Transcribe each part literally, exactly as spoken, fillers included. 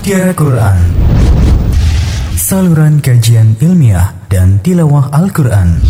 Mutiara Quran, saluran kajian ilmiah dan tilawah Al-Quran.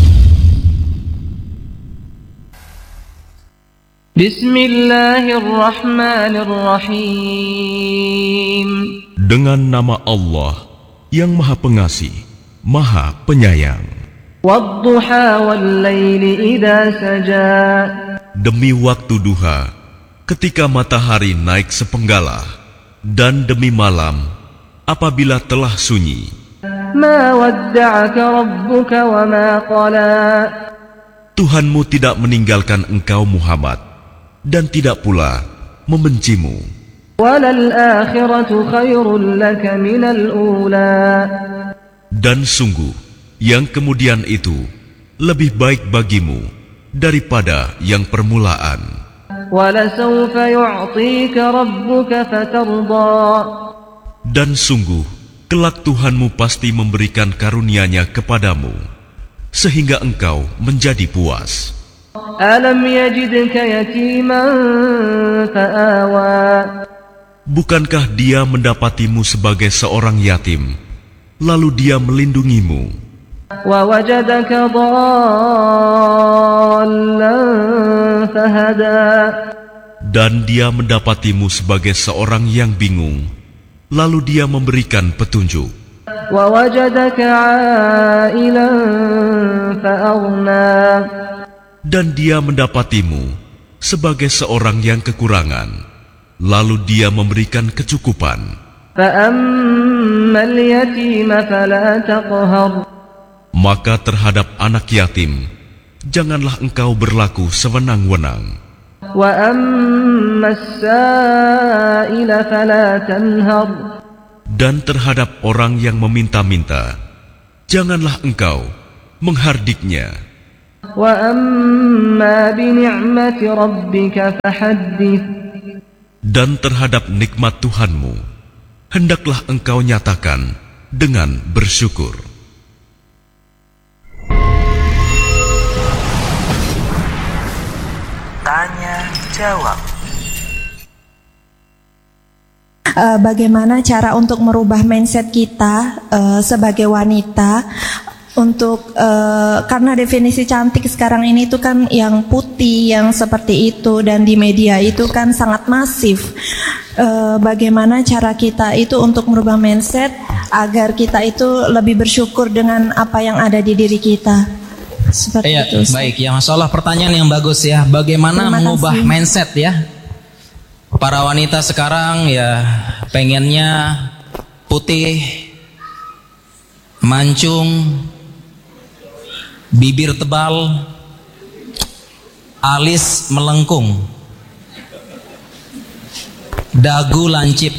Bismillahirrahmanirrahim. Dengan nama Allah yang Maha Pengasih, Maha Penyayang. Wadduha wal-laili idza saja. Demi waktu duha, ketika matahari naik sepenggalah, dan demi malam, apabila telah sunyi. Ma wadda'aka rabbuka wa ma qala. Tuhanmu tidak meninggalkan engkau Muhammad, dan tidak pula membencimu. Walal akhiratu khairul laka minal ula. Dan sungguh, yang kemudian itu lebih baik bagimu daripada yang permulaan. Walasawfa yu'tika rabbuka fatarda. Dan sungguh, kelak Tuhanmu pasti memberikan karunia-Nya kepadamu, sehingga engkau menjadi puas. Alam yajidka yatiman fa'awa. Bukankah Dia mendapatimu sebagai seorang yatim, lalu Dia melindungimu? Wa wajadaka dhallan fahada. Dan Dia mendapatimu sebagai seorang yang bingung, lalu Dia memberikan petunjuk. Wa wajadaka 'ailan fa'aghna. Dan Dia mendapatimu sebagai seorang yang kekurangan, lalu Dia memberikan kecukupan. Fa'ammal yatima fala taqhar. Maka terhadap anak yatim, janganlah engkau berlaku sewenang-wenang. Wa ammas sa'ila fala tanhar. Dan terhadap orang yang meminta-minta, janganlah engkau menghardiknya. Wa amma bi ni'mati rabbika fahaddits. Dan terhadap nikmat Tuhanmu, hendaklah engkau nyatakan dengan bersyukur. Tanya jawab. Uh, bagaimana cara untuk merubah mindset kita uh, sebagai wanita untuk uh, karena definisi cantik sekarang ini itu kan yang putih, yang seperti itu, dan di media itu kan sangat masif. Uh, bagaimana cara kita itu untuk merubah mindset agar kita itu lebih bersyukur dengan apa yang ada di diri kita. Seperti ya, itu. Baik, ya Masya Allah, pertanyaan yang bagus ya. Bagaimana Terima mengubah kasih. mindset ya? Para wanita sekarang ya pengennya putih, mancung, bibir tebal, alis melengkung, dagu lancip.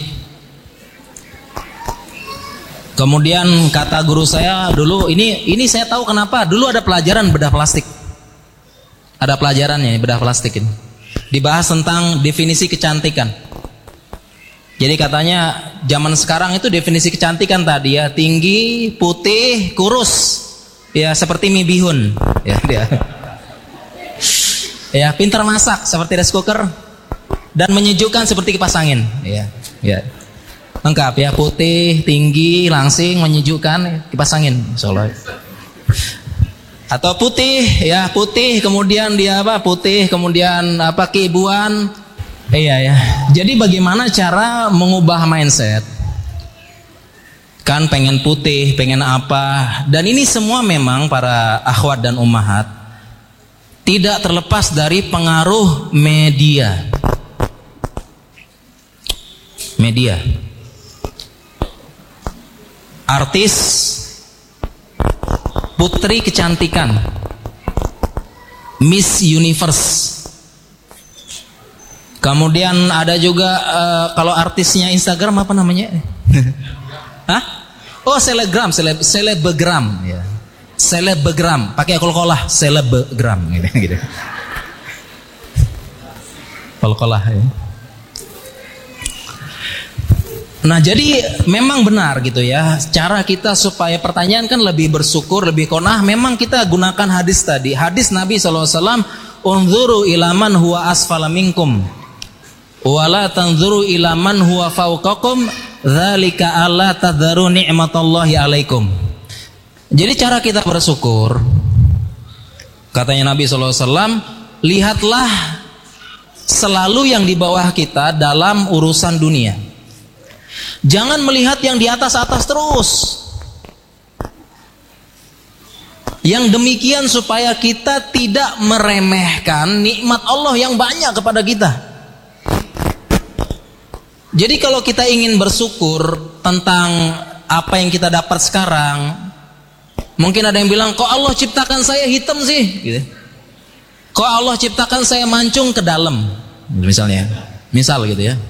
Kemudian kata guru saya dulu, ini ini saya tahu kenapa. Dulu ada pelajaran bedah plastik. Ada pelajarannya bedah plastik ini. Dibahas tentang definisi kecantikan. Jadi katanya zaman sekarang itu definisi kecantikan tadi ya, tinggi, putih, kurus. Ya seperti mie bihun. Ya dia. Ya pintar masak seperti rice cooker dan menyejukkan seperti kipas angin. Ya, ya. Lengkap ya, putih, tinggi, langsing, menyejukkan, kipas angin. Insyaallah. Atau putih ya, putih kemudian dia apa, putih kemudian apa, keibuan. Iya ya. Jadi bagaimana cara mengubah mindset? Kan pengen putih, pengen apa, dan ini semua memang para akhwat dan ummahat tidak terlepas dari pengaruh media. Media. Artis, putri kecantikan, Miss Universe. Kemudian ada juga uh, kalau artisnya Instagram apa namanya? Hah? Oh, selebgram, seleb, selebgram ya. Selebgram, pakai kol-kolah, selebgram gitu gitu. Kol-kolah ya. Nah, jadi memang benar gitu ya. Cara kita supaya pertanyaan kan lebih bersyukur, lebih qanaah, memang kita gunakan hadis tadi. Hadis Nabi sallallahu alaihi wasallam, "Unzuru ila man huwa asfala minkum, wa la tanzuru ila man huwa fawqakum, dzalika alla tadharu ni'matallahi 'alaikum. Jadi cara kita bersyukur, katanya Nabi sallallahu alaihi wasallam, lihatlah selalu yang di bawah kita dalam urusan dunia. Jangan melihat yang di atas-atas terus. Yang demikian supaya kita tidak meremehkan nikmat Allah yang banyak kepada kita. Jadi kalau kita ingin bersyukur tentang apa yang kita dapat sekarang, mungkin ada yang bilang, kok Allah ciptakan saya hitam sih? Gitu. Kok Allah ciptakan saya mancung ke dalam? Misalnya, misal gitu ya.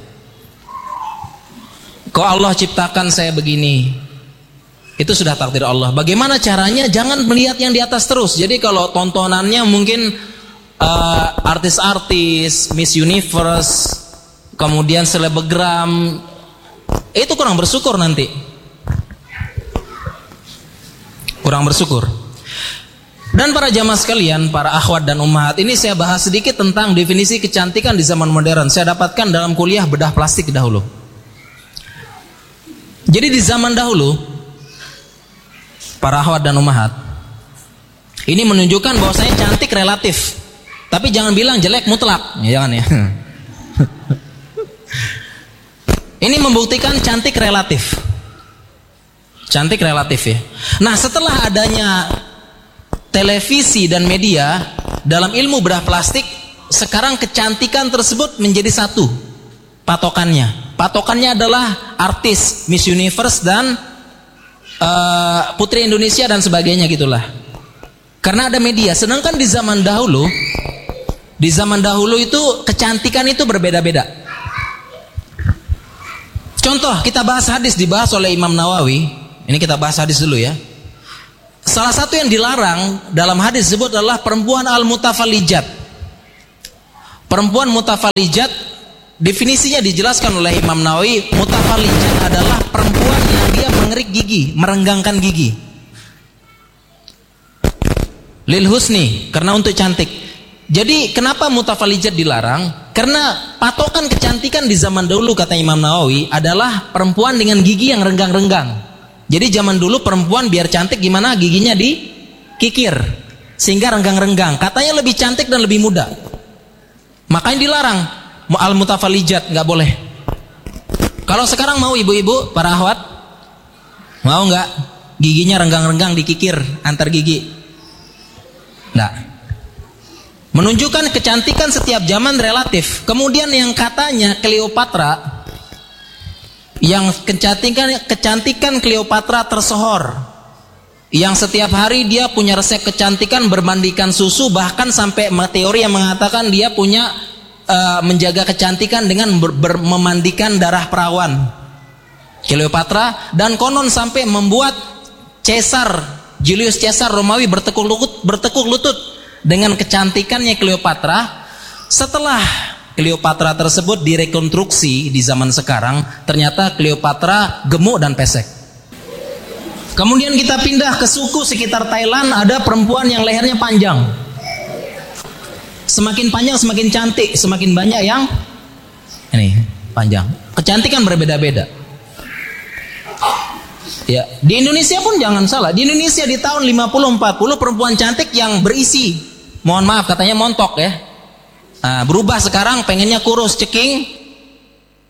Kok Allah ciptakan saya begini? Itu sudah takdir Allah. Bagaimana caranya? Jangan melihat yang di atas terus. Jadi kalau tontonannya mungkin uh, artis-artis, Miss Universe, kemudian selebgram, itu kurang bersyukur nanti. Kurang bersyukur. Dan para jamaah sekalian, para akhwat dan ummahat, ini saya bahas sedikit tentang definisi kecantikan di zaman modern. Saya dapatkan dalam kuliah bedah plastik dahulu. Jadi di zaman dahulu, para akhwat dan ummahat, ini menunjukkan bahwasanya cantik relatif. Tapi jangan bilang jelek mutlak, ya, jangan ya. Ini membuktikan cantik relatif. Cantik relatif ya. Nah, setelah adanya televisi dan media dalam ilmu bedah plastik, sekarang kecantikan tersebut menjadi satu patokannya. Patokannya adalah artis Miss Universe dan uh, Putri Indonesia dan sebagainya gitulah. Karena ada media. Sedangkan di zaman dahulu, di zaman dahulu itu kecantikan itu berbeda-beda. Contoh, kita bahas hadis dibahas oleh Imam Nawawi. Ini kita bahas hadis dulu ya. Salah satu yang dilarang dalam hadis tersebut adalah perempuan al-mutafalijat. Perempuan mutafalijat, definisinya dijelaskan oleh Imam Nawawi, mutafalijat adalah perempuan yang dia mengerik gigi, merenggangkan gigi. Lil husni, karena untuk cantik. Jadi kenapa mutafalijat dilarang? Karena patokan kecantikan di zaman dulu, kata Imam Nawawi, adalah perempuan dengan gigi yang renggang-renggang. Jadi zaman dulu perempuan biar cantik gimana? Giginya dikikir sehingga renggang-renggang. Katanya lebih cantik dan lebih muda. Makanya dilarang al-mutafalijat, nggak boleh. Kalau sekarang mau ibu-ibu, para akhwat, mau nggak giginya renggang-renggang dikikir antar gigi? Nggak. Menunjukkan kecantikan setiap zaman relatif. Kemudian yang katanya Cleopatra, yang kecantikan kecantikan Cleopatra tersohor, yang setiap hari dia punya resep kecantikan berbandingkan susu, bahkan sampai teori yang mengatakan dia punya uh, menjaga kecantikan dengan ber, ber, memandikan darah perawan Cleopatra, dan konon sampai membuat Caesar, Julius Caesar Romawi bertekuk lutut, bertekuk lutut dengan kecantikannya Cleopatra. Setelah Cleopatra tersebut direkonstruksi di zaman sekarang, ternyata Cleopatra gemuk dan pesek. Kemudian kita pindah ke suku sekitar Thailand, ada perempuan yang lehernya panjang. Semakin panjang semakin cantik, semakin banyak yang ini panjang. Kecantikan berbeda-beda. Ya, di Indonesia pun jangan salah. Di Indonesia di tahun lima puluh empat puluh perempuan cantik yang berisi. Mohon maaf katanya montok ya. Nah, berubah sekarang pengennya kurus, ceking,